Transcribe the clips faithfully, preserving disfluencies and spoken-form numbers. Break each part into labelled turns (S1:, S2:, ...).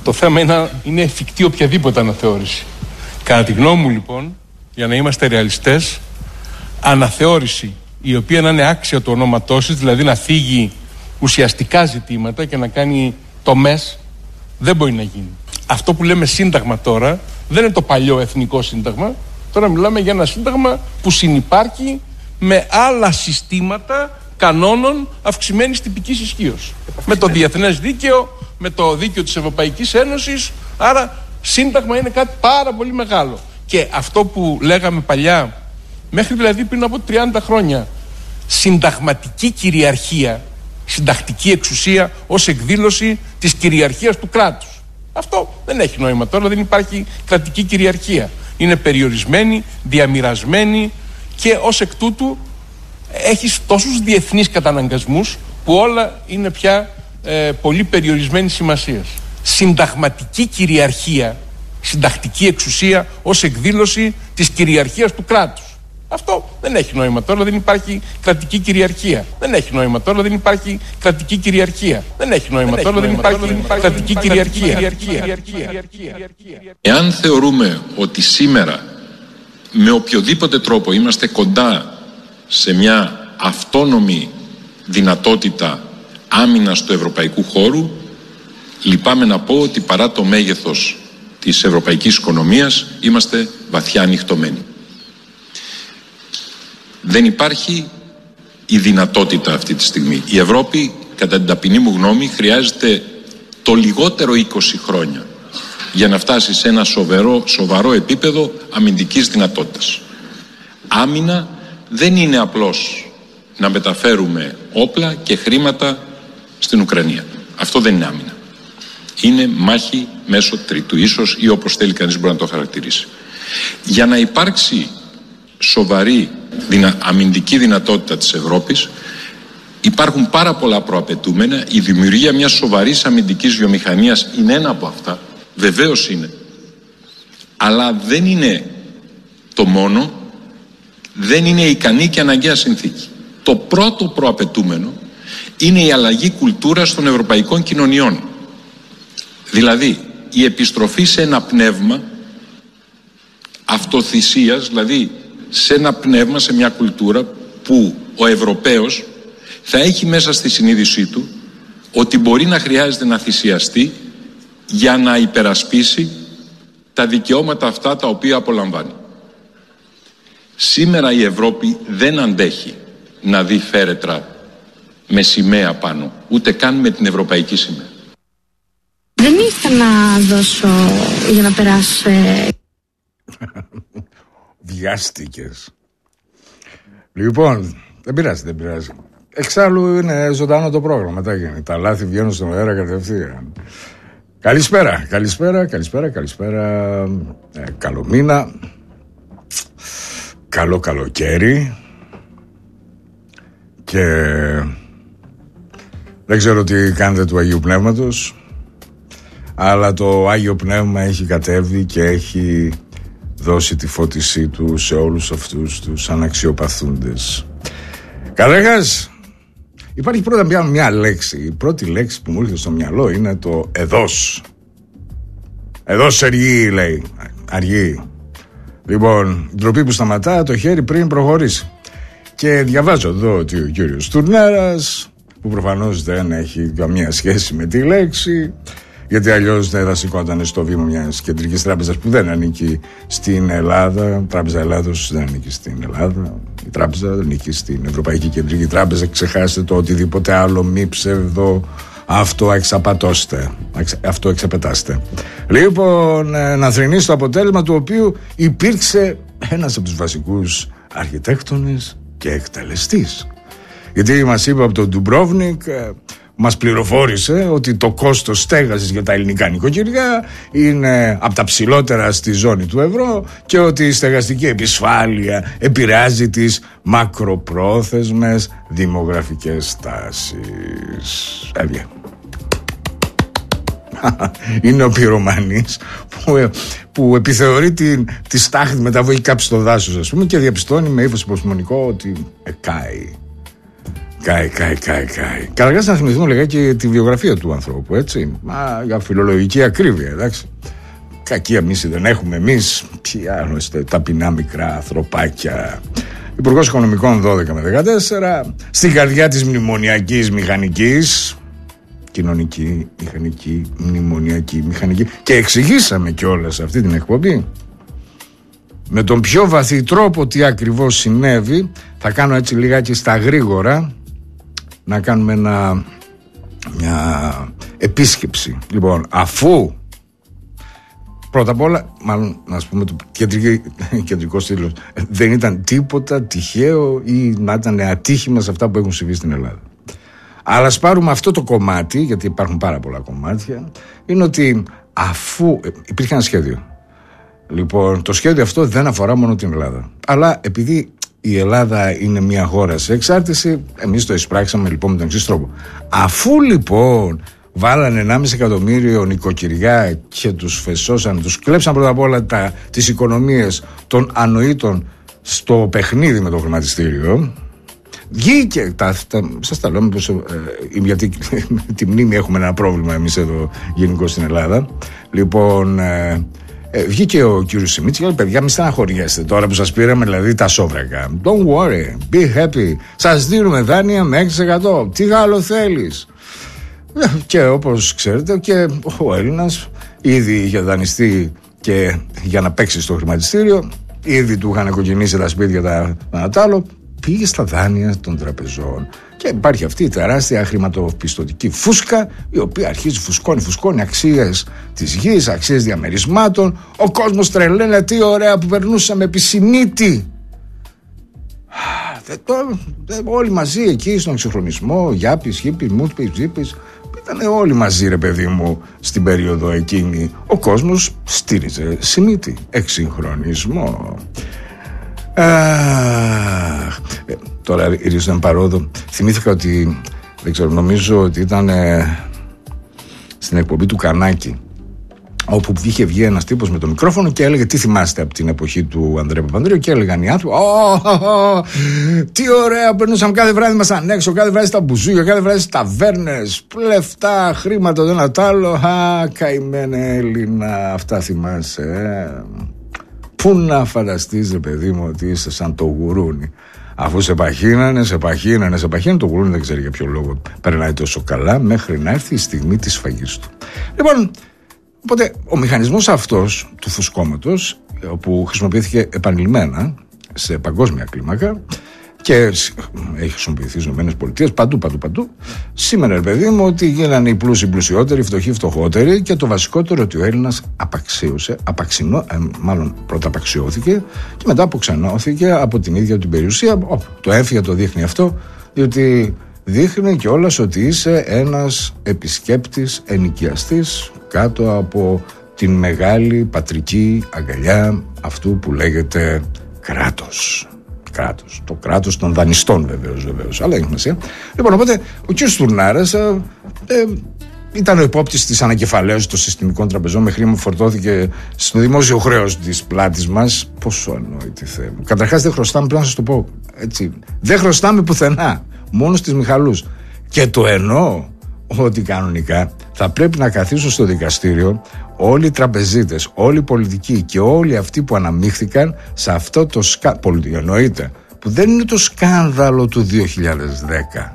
S1: Το θέμα είναι, είναι εφικτή οποιαδήποτε αναθεώρηση. Κατά τη γνώμη μου, λοιπόν, για να είμαστε ρεαλιστές, αναθεώρηση η οποία να είναι άξια του ονόματός της, δηλαδή να θίγει ουσιαστικά ζητήματα και να κάνει τομές, δεν μπορεί να γίνει. Αυτό που λέμε σύνταγμα τώρα δεν είναι το παλιό εθνικό σύνταγμα. Τώρα μιλάμε για ένα σύνταγμα που συνυπάρχει με άλλα συστήματα κανόνων αυξημένης τυπικής ισχύως. Με το διεθνές δίκαιο, με το δίκαιο της Ευρωπαϊκής Ένωσης. Άρα σύνταγμα είναι κάτι πάρα πολύ μεγάλο. Και αυτό που λέγαμε παλιά, μέχρι δηλαδή πριν από τριάντα χρόνια, συνταγματική κυριαρχία, συντακτική εξουσία ως εκδήλωση της κυριαρχίας του κράτους. Αυτό δεν έχει νόημα τώρα, δεν υπάρχει κρατική κυριαρχία. Είναι περιορισμένη, διαμοιρασμένη και ως εκ τούτου έχεις τόσους διεθνείς καταναγκασμούς που όλα είναι πια ε, πολύ περιορισμένη σημασίας. Συνταγματική κυριαρχία, συντακτική εξουσία ως εκδήλωση της κυριαρχίας του κράτους. Αυτό δεν έχει νόημα τώρα, δεν υπάρχει κρατική κυριαρχία. Δεν έχει νόημα τώρα, δεν υπάρχει κρατική κυριαρχία. Δεν έχει νόημα τώρα, δεν υπάρχει κρατική κυριαρχία.
S2: Εάν θεωρούμε ότι σήμερα με οποιοδήποτε τρόπο είμαστε κοντά σε μια αυτόνομη δυνατότητα άμυνας του ευρωπαϊκού χώρου, λυπάμαι να πω ότι παρά το μέγεθος της ευρωπαϊκής οικονομίας είμαστε βαθιά ανοιχτωμένοι. Δεν υπάρχει η δυνατότητα αυτή τη στιγμή. Η Ευρώπη, κατά την ταπεινή μου γνώμη, χρειάζεται το λιγότερο είκοσι χρόνια για να φτάσει σε ένα σοβαρό, σοβαρό επίπεδο αμυντικής δυνατότητας. Άμυνα δεν είναι απλώς να μεταφέρουμε όπλα και χρήματα στην Ουκρανία. Αυτό δεν είναι άμυνα. Είναι μάχη μέσω τρίτου, ίσως, ή όπως θέλει κανείς μπορεί να το χαρακτηρίσει. Για να υπάρξει σοβαρή δυνα, αμυντική δυνατότητα της Ευρώπης, υπάρχουν πάρα πολλά προαπαιτούμενα. Η δημιουργία μιας σοβαρής αμυντικής βιομηχανίας είναι ένα από αυτά, βεβαίως είναι, αλλά δεν είναι το μόνο, δεν είναι ικανή και αναγκαία συνθήκη. Το πρώτο προαπαιτούμενο είναι η αλλαγή κουλτούρας των ευρωπαϊκών κοινωνιών, δηλαδή η επιστροφή σε ένα πνεύμα αυτοθυσίας, δηλαδή σε ένα πνεύμα, σε μια κουλτούρα που ο Ευρωπαίος θα έχει μέσα στη συνείδησή του ότι μπορεί να χρειάζεται να θυσιαστεί για να υπερασπίσει τα δικαιώματα αυτά τα οποία απολαμβάνει. Σήμερα η Ευρώπη δεν αντέχει να δει φέρετρα με σημαία πάνω, ούτε καν με την ευρωπαϊκή σημαία.
S3: Δεν ήθελα να δώσω για να περάσω.
S4: Βιάστηκες. Λοιπόν, δεν πειράζει, δεν πειράζει. Εξάλλου είναι ζωντανό το πρόγραμμα. Τα, τα λάθη βγαίνουν στον αέρα κατευθείαν. Καλησπέρα, καλησπέρα, καλησπέρα, καλησπέρα. Ε, καλό μήνα. Καλό καλοκαίρι. Και δεν ξέρω τι κάνετε του Αγίου Πνεύματος, αλλά το Άγιο Πνεύμα έχει κατέβει και έχει δώσει τη φώτισή του σε όλους αυτούς τους αναξιοπαθούντες. Καταρχάς, υπάρχει πρώτα μια, μια λέξη. Η πρώτη λέξη που μου ήρθε στο μυαλό είναι το εδώς. Εδώς αργεί, λέει. Αργεί. Λοιπόν, η ντροπή που σταματά το χέρι πριν προχωρήσει. Και διαβάζω εδώ ότι ο κύριος Τουρνέρας, που προφανώς δεν έχει καμία σχέση με τη λέξη, γιατί αλλιώς δεν θα σηκώταν στο βήμα μιας κεντρικής τράπεζας που δεν ανήκει στην Ελλάδα. Η Τράπεζα Ελλάδος δεν ανήκει στην Ελλάδα. Η τράπεζα δεν ανήκει στην Ευρωπαϊκή Κεντρική Τράπεζα. Ξεχάστε το οτιδήποτε άλλο, μη ψευδο. Αυτό εξαπατώστε. Αυτό εξαπετάστε. Λοιπόν, να θρηνήσει το αποτέλεσμα του οποίου υπήρξε ένας από τους βασικούς αρχιτέκτονες και εκτελεστής. Γιατί μας είπε από τον Ντουμπρόβνικ, μας πληροφόρησε ότι το κόστος στέγασης για τα ελληνικά νοικοκυριά είναι από τα ψηλότερα στη ζώνη του ευρώ και ότι η στεγαστική επισφάλεια επηρεάζει τις μακροπρόθεσμες δημογραφικές τάσεις. Έβγε. Είναι ο πυρομανής που, που επιθεωρεί τη, τη στάχτη μεταβολή κάψη στο δάσος, ας πούμε, και διαπιστώνει με ύφος υποσημονικό ότι εκάει Κάει, κάει, κάει, κάει. Καταρχάς να θυμηθούμε λιγάκι τη βιογραφία του ανθρώπου, έτσι. Μα για φιλολογική ακρίβεια, εντάξει. Κακή αμίση δεν έχουμε εμείς. Ποιοι άλλο είστε, ταπεινά μικρά ανθρωπάκια. Υπουργός Οικονομικών δώδεκα με δεκατέσσερα. Στην καρδιά της μνημονιακής μηχανικής. Κοινωνική, μηχανική, μνημονιακή, μηχανική. Και εξηγήσαμε κιόλας σε αυτή την εκπομπή με τον πιο βαθύ τρόπο τι ακριβώς συνέβη. Θα κάνω έτσι λιγάκι στα γρήγορα να κάνουμε ένα, μια επίσκεψη. Λοιπόν, αφού πρώτα απ' όλα, μάλλον να ας πούμε το κεντρικό στήλος, δεν ήταν τίποτα τυχαίο ή να ήταν ατύχημα σε αυτά που έχουν συμβεί στην Ελλάδα. Αλλά ας πάρουμε αυτό το κομμάτι, γιατί υπάρχουν πάρα πολλά κομμάτια. Είναι ότι αφού υπήρχε ένα σχέδιο, λοιπόν, το σχέδιο αυτό δεν αφορά μόνο την Ελλάδα, αλλά επειδή η Ελλάδα είναι μια χώρα σε εξάρτηση, εμείς το εισπράξαμε λοιπόν με τον εξής τρόπο. Αφού λοιπόν βάλανε ενάμιση εκατομμύριο νοικοκυριά και τους φεσώσαν, τους κλέψαν πρώτα απ' όλα τα, τις οικονομίες των ανοήτων στο παιχνίδι με το χρηματιστήριο, βγήκε, τα, τα, σας τα λέω πως, ε, γιατί με τη μνήμη έχουμε ένα πρόβλημα εμείς εδώ γενικώ στην Ελλάδα. Λοιπόν, ε, ε, βγήκε ο κύριος Σιμίτης και λέει, παιδιά, μη στεναχωριέστε τώρα που σας πήραμε δηλαδή τα σόβρακα. Don't worry, be happy. Σας δίνουμε δάνεια με έξι τοις εκατό. Τι άλλο θέλεις? Και όπως ξέρετε και ο Έλληνας ήδη είχε δανειστεί και για να παίξει στο χρηματιστήριο, ήδη του είχαν κοκκινήσει τα σπίτια τα ανατάλω, πήγε στα δάνεια των τραπεζών και υπάρχει αυτή η τεράστια χρηματοπιστωτική φούσκα, η οποία αρχίζει φουσκώνει, φουσκώνει αξίες της γης, αξίες διαμερισμάτων. Ο κόσμος τρελαίνει, τι ωραία που περνούσαμε επί Σιμίτη. Όλοι μαζί εκεί στον εξυγχρονισμό, Γιάπης, Χίπης, Μούτπης, Τζίπης, ήταν όλοι μαζί ρε παιδί μου στην περίοδο εκείνη. Ο κόσμος στήριζε Σιμίτη, εξυγχρονισμό. Αχ, ε, τώρα ήρθαν παρόδο. Θυμήθηκα ότι, δεν ξέρω, νομίζω ότι ήταν ε, στην εκπομπή του Κανάκη, όπου είχε βγει ένας τύπος με το μικρόφωνο και έλεγε τι θυμάστε από την εποχή του Ανδρέα Παπανδρέου, και έλεγαν οι άνθρωποι, oh, oh, oh, τι ωραία, περνούσαμε κάθε βράδυ μας ανέξω, κάθε βράδυ στα μπουζούια, κάθε βράδυ στις ταβέρνες, λεφτά, χρήματα, το ένα τ' άλλο. Α, καημένε Έλληνα, αυτά θυμάσαι, ε. Πού να φανταστείς ρε παιδί μου ότι είσαι σαν το γουρούνι, αφού σε παχύνανε, σε παχύνανε, σε παχύνανε, το γουρούνι δεν ξέρει για ποιο λόγο περνάει τόσο καλά μέχρι να έρθει η στιγμή της σφαγής του. Λοιπόν, οπότε ο μηχανισμός αυτός του φουσκώματος, που χρησιμοποιήθηκε επανειλημμένα σε παγκόσμια κλίμακα και έχει χρησιμοποιηθεί στις ΗΠΑ παντού, παντού, παντού, σήμερα ρε παιδί μου ότι γίνανε οι πλούσιοι πλουσιότεροι, οι φτωχοί φτωχότεροι, και το βασικότερο ότι ο Έλληνας απαξίωσε, απαξινό, ε, μάλλον πρώτα απαξιώθηκε και μετά αποξενώθηκε από την ίδια την περιουσία. Ο, το έμφυα το δείχνει αυτό, διότι δείχνει κιόλας ότι είσαι ένας επισκέπτης, ενοικιαστής κάτω από την μεγάλη πατρική αγκαλιά αυτού που λέγεται κράτος. Κράτος. Το κράτος των δανειστών βεβαίως, βεβαίως. Αλλά έχει σημασία. Λοιπόν, οπότε ο κ. Στουρνάρας ε, ε, ήταν ο υπόπτης της ανακεφαλαίωσης των συστημικών τραπεζών με χρήμα που φορτώθηκε στο δημόσιο χρέος της πλάτης μας. Πόσο ανόητη Θεέ μου. Καταρχάς δεν χρωστάμε, πρέπει να σας το πω έτσι. Δεν χρωστάμε πουθενά. Μόνο στις Μιχαλούς. Και το εννοώ ότι κανονικά θα πρέπει να καθίσουν στο δικαστήριο όλοι οι τραπεζίτες, όλοι οι πολιτικοί και όλοι αυτοί που αναμίχθηκαν σε αυτό το σκάνδαλο. Πολιτική εννοείται, που δεν είναι το σκάνδαλο του δύο χιλιάδες δέκα.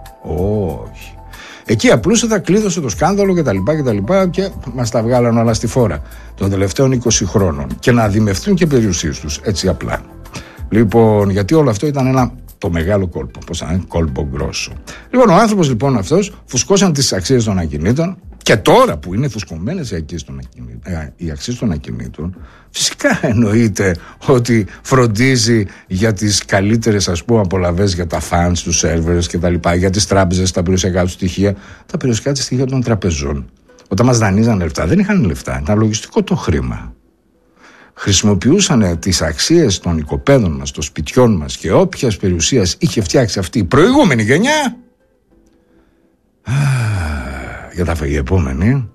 S4: Όχι. Εκεί απλούστατα κλείδωσε το σκάνδαλο και τα λοιπά και τα λοιπά και μας τα βγάλαν όλα στη φόρα των τελευταίων είκοσι χρόνων. Και να δημευτούν και περιουσίες τους, έτσι απλά. Λοιπόν, γιατί όλο αυτό ήταν ένα το μεγάλο κόλπο, πώς θα είναι, κόλπο γκρόσο. Λοιπόν, ο άνθρωπος λοιπόν αυτός φουσκώσαν τις αξίες των ακινήτων και τώρα που είναι φουσκωμένες οι αξίες των ακινήτων, ε, οι αξίες των ακινήτων, φυσικά εννοείται ότι φροντίζει για τις καλύτερες, ας πούμε, απολαβές για τα fans, τους servers και τα λοιπά, για τις τράπεζες, τα περιουσιακά του στοιχεία, τα περιουσιακά της στοιχεία των τραπεζών. Όταν μας δανείζαν λεφτά, δεν είχαν λεφτά, ήταν λογιστικό το χρήμα. Χρησιμοποιούσαν τις αξίες των οικοπαίδων μας, των σπιτιών μας και όποιας περιουσίας είχε φτιάξει αυτή η προηγούμενη γενιά, α, για τα φαγή επόμενη,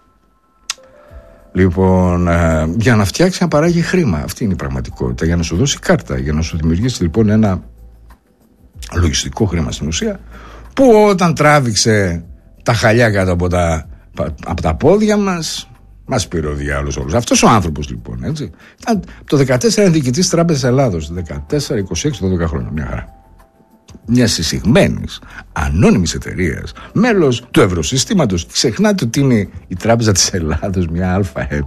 S4: λοιπόν, α, για να φτιάξει να παράγει χρήμα. Αυτή είναι η πραγματικότητα, για να σου δώσει κάρτα, για να σου δημιουργήσει λοιπόν ένα λογιστικό χρήμα στην ουσία, που όταν τράβηξε τα χαλιά κάτω από τα, από τα πόδια μας, μας πήρε ο διάολος όλος. Αυτός ο άνθρωπος λοιπόν, έτσι, ήταν το δεκατέσσερα διοικητής Τράπεζας Ελλάδος, δεκατέσσερα, είκοσι έξι, δώδεκα χρόνια, μια χαρά. Μια συσσυγμένης, ανώνυμης εταιρείας, μέλος του ευρωσυστήματος. Ξεχνάτε ότι είναι η Τράπεζα της Ελλάδος μια ΑΕ,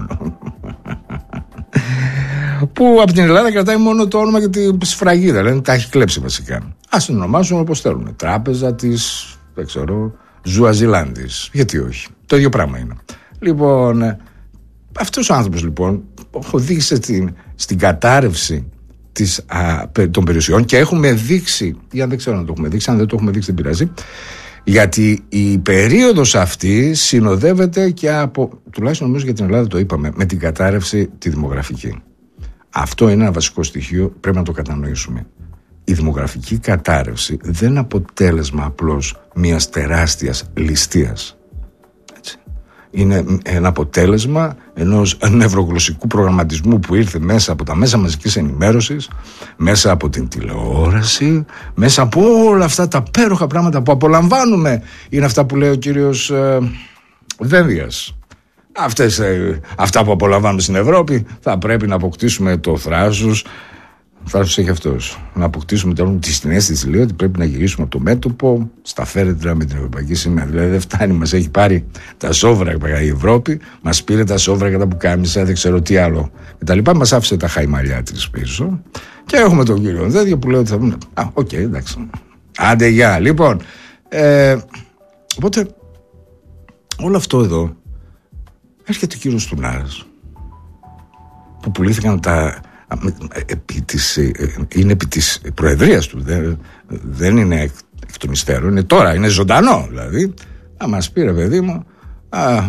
S4: που από την Ελλάδα κρατάει μόνο το όνομα και τη σφραγίδα, δηλαδή τα έχει κλέψει βασικά. Ας την ονομάσουν όπως θέλουν. Τράπεζα της, δεν ξέρω, Ζουαζιλάνδης. Γιατί όχι. Το ίδιο πράγμα είναι. Λοιπόν, αυτός ο άνθρωπος λοιπόν οδήγησε στην, στην κατάρρευση της, α, των περιουσιών, και έχουμε δείξει, ή αν δεν ξέρω αν το έχουμε δείξει, αν δεν το έχουμε δείξει δεν πειράζει, γιατί η περίοδος αυτή συνοδεύεται και από, τουλάχιστον νομίζω για την Ελλάδα το είπαμε, με την κατάρρευση τη δημογραφική. Αυτό είναι ένα βασικό στοιχείο, πρέπει να το κατανοήσουμε. Η δημογραφική κατάρρευση δεν είναι αποτέλεσμα απλώς μιας τεράστιας ληστείας. Έτσι. Είναι ένα αποτέλεσμα ενός νευρογλωσσικού προγραμματισμού που ήρθε μέσα από τα μέσα μαζικής ενημέρωσης, μέσα από την τηλεόραση, μέσα από όλα αυτά τα πέροχα πράγματα που απολαμβάνουμε. Είναι αυτά που λέει ο κύριος ε, Δένδιας. Αυτές, ε, αυτά που απολαμβάνουμε στην Ευρώπη, θα πρέπει να αποκτήσουμε το θράσος. Θράσος έχει αυτός. Να αποκτήσουμε τώρα την αίσθηση, λέει, ότι πρέπει να γυρίσουμε από το μέτωπο στα φέρετρα με την Ευρωπαϊκή Σημαία. Δηλαδή δεν φτάνει, μας έχει πάρει τα σόβρακα η Ευρώπη, μας πήρε τα σόβρακα, τα πουκάμισα, δεν ξέρω τι άλλο κτλ. Μας άφησε τα χαϊμαλιά της πίσω. Και έχουμε τον κύριο Δένδια που λέει ότι θα πούμε. Α, οκ, okay, εντάξει. Άντε, γεια. Λοιπόν, ε, οπότε όλο αυτό εδώ. Έρχεται ο κύριος Στουνάρας, που πουλήθηκαν τα, επί της, είναι επί της προεδρίας του, δεν, δεν είναι εκ, εκ των υστέρων, είναι τώρα, είναι ζωντανό δηλαδή. Α, μας πήρε παιδί μου, α,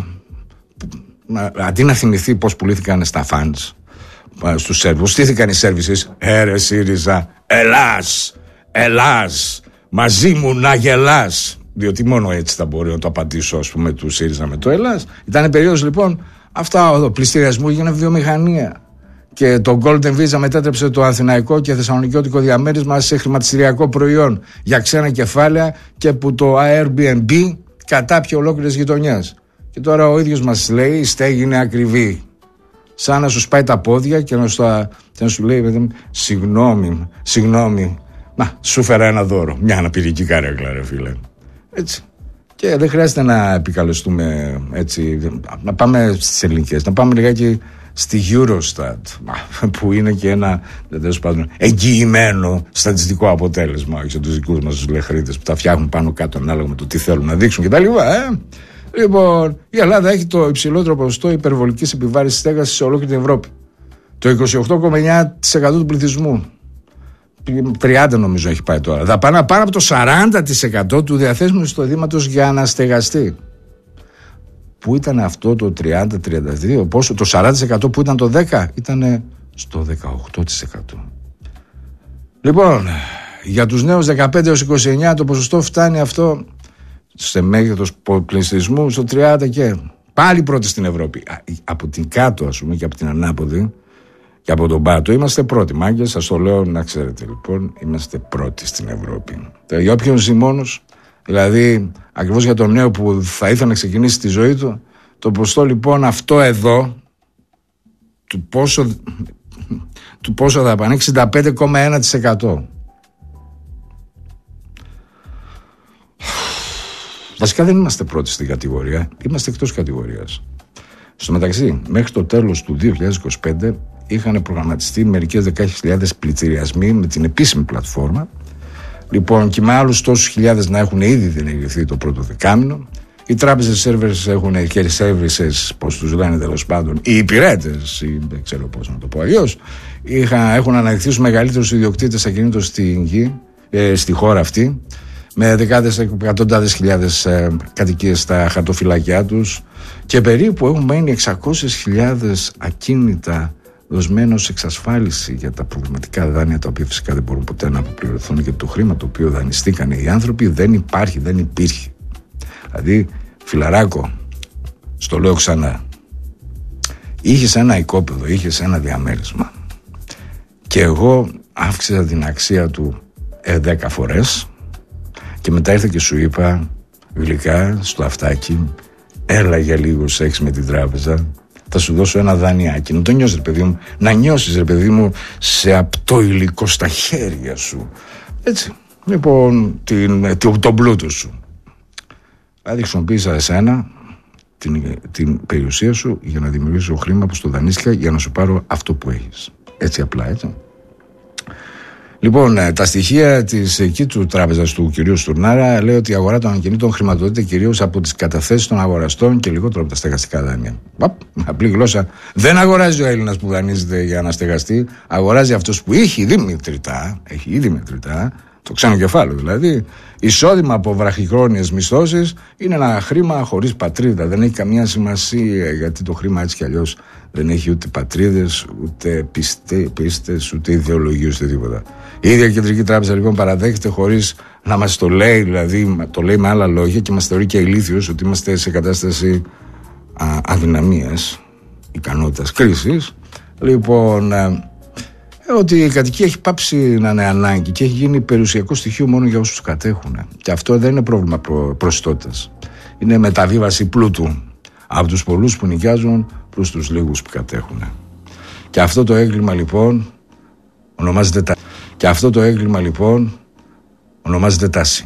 S4: αντί να θυμηθεί πώς πουλήθηκαν στα φαντς στους Σέρβους, στήθηκαν οι Σέρβισες, έρε ΣΥΡΙΖΑ, Ελλάς, Ελλάς, μαζί μου να γελάς. Διότι μόνο έτσι θα μπορεί να το απαντήσω, ας πούμε, του ΣΥΡΙΖΑ με το Ελλάς. Ήταν περίοδος λοιπόν αυτά εδώ, πληστηριασμού, έγινε βιομηχανία. Και το Golden Visa μετέτρεψε το αθηναϊκό και θεσσαλονικιώτικο διαμέρισμα σε χρηματιστηριακό προϊόν για ξένα κεφάλαια, και που το Airbnb κατάπιε ολόκληρες γειτονιές. Και τώρα ο ίδιος μας λέει η στέγη είναι ακριβή. Σαν να σου σπάει τα πόδια και να σου, και να σου λέει συγγνώμη, συγγνώμη, να σου φέρα ένα δώρο. Μια αναπηρική καρέκλα, ρε φίλε. Έτσι. Και δεν χρειάζεται να επικαλεστούμε έτσι, να πάμε στις ελληνικές, να πάμε λιγάκι στη Eurostat, που είναι και ένα πάντων, εγγυημένο στατιστικό αποτέλεσμα, όχι σε τους δικούς μας τους λεχρίτες που τα φτιάχνουν πάνω κάτω ανάλογα με το τι θέλουν να δείξουν κτλ. Ε? Λοιπόν, η Ελλάδα έχει το υψηλότερο ποσοστό υπερβολικής επιβάρησης στέγασης σε ολόκληρη την Ευρώπη. Το είκοσι οκτώ κόμμα εννιά τοις εκατό του πληθυσμού. τριάντα νομίζω έχει πάει τώρα. Δαπανά πάνω από το σαράντα τοις εκατό του διαθέσιμου εισοδήματος για να στεγαστεί. Πού ήταν αυτό το τριάντα με τριάντα δύο, πόσο, το σαράντα τοις εκατό που ήταν το δέκα, ήταν στο δεκαοκτώ τοις εκατό. Λοιπόν, για τους νέους δεκαπέντε έως είκοσι εννιά το ποσοστό φτάνει αυτό σε μέγεθος πληθυσμού στο τριάντα και πάλι πρώτη στην Ευρώπη. Από την κάτω, ας πούμε, και από την ανάποδη και από τον πάτο είμαστε πρώτοι. Μάγκες, σας το λέω να ξέρετε λοιπόν, είμαστε πρώτοι στην Ευρώπη. Για όποιον ζει μόνος, δηλαδή ακριβώς για τον νέο που θα ήθελε να ξεκινήσει τη ζωή του, το ποσοστό λοιπόν αυτό εδώ του πόσο, του πόσο θα πάνε, εξήντα πέντε κόμμα ένα τοις εκατό. Βασικά δεν είμαστε πρώτοι στην κατηγορία, είμαστε εκτός κατηγορίας. Στο μεταξύ, μέχρι το τέλος του δύο χιλιάδες είκοσι πέντε είχαν προγραμματιστεί μερικές δεκάδες χιλιάδες πληστηριασμοί με την επίσημη πλατφόρμα. Λοιπόν, και με άλλους τόσους χιλιάδες να έχουν ήδη διενεργηθεί το πρώτο δεκάμηνο. Οι τράπεζες σερβέρες έχουν και οι services, πώς τους λένε τέλος πάντων, οι υπηρέτες, ή δεν ξέρω πώς να το πω αλλιώς, έχουν αναδειχθεί στους μεγαλύτερους ιδιοκτήτες ακινήτων στη γη, ε, στη χώρα αυτή, με δεκάδες, εκατοντάδες χιλιάδες ε, κατοικίες στα χαρτοφυλάκια τους, και περίπου έχουν μείνει εξακόσιες χιλιάδες ακίνητα δοσμένος εξασφάλιση για τα προβληματικά δάνεια, τα οποία φυσικά δεν μπορούν ποτέ να αποπληρωθούν, γιατί το χρήμα το οποίο δανειστήκαν οι άνθρωποι δεν υπάρχει, δεν υπήρχε. Δηλαδή, φιλαράκο, στο λέω ξανά, είχες ένα οικόπεδο, είχες ένα διαμέρισμα και εγώ αύξησα την αξία του ε, δέκα φορές και μετά ήρθε και σου είπα γλυκά στο αυτάκι, έλα για λίγο σεξ με την τράπεζα, θα σου δώσω ένα δανειάκι. Να το νιώσεις ρε παιδί μου, να νιώσεις ρε παιδί μου σε απτό υλικό στα χέρια σου. Έτσι, λοιπόν, την, τον πλούτο σου. Δηλαδή χρησιμοποίησα εσένα, την, την περιουσία σου για να δημιουργήσω χρήμα που στο δανείστηκα για να σου πάρω αυτό που έχεις. Έτσι απλά, έτσι. Λοιπόν, τα στοιχεία της εκεί του τράπεζας του κυρίου Στουρνάρα λέει ότι η αγορά των ακινήτων χρηματοδοτείται κυρίως από τις καταθέσεις των αγοραστών και λιγότερο από τα στεγαστικά δάνεια. Παπ, απλή γλώσσα. Δεν αγοράζει ο Έλληνας που δανείζεται για να στεγαστεί. Αγοράζει αυτός που έχει ήδη μετρητά, έχει ήδη μετρητά, το ξένο κεφάλαιο δηλαδή. Εισόδημα από βραχυχρόνιες μισθώσεις είναι ένα χρήμα χωρίς πατρίδα. Δεν έχει καμία σημασία γιατί το χρήμα έτσι κι αλλιώς δεν έχει ούτε πατρίδες, ούτε πιστε, πίστες, ούτε ιδεολογίες, ούτε τίποτα. Η ίδια Κεντρική Τράπεζα λοιπόν παραδέχεται χωρίς να μας το λέει, δηλαδή το λέει με άλλα λόγια και μας θεωρεί και ηλίθιους ότι είμαστε σε κατάσταση α, αδυναμίας, ικανότητας, κρίσης. Λοιπόν, ε, ότι η κατοικία έχει πάψει να είναι ανάγκη και έχει γίνει περιουσιακό στοιχείο μόνο για όσους κατέχουν. Και αυτό δεν είναι πρόβλημα προ, προσιτότητας. Είναι μεταβίβαση πλούτου από τους πολλούς που νοικιάζουν προς τους λίγους που κατέχουν. Και αυτό το έγκλημα λοιπόν ονομάζεται, τα... και αυτό το έγκλημα, λοιπόν, ονομάζεται τάση.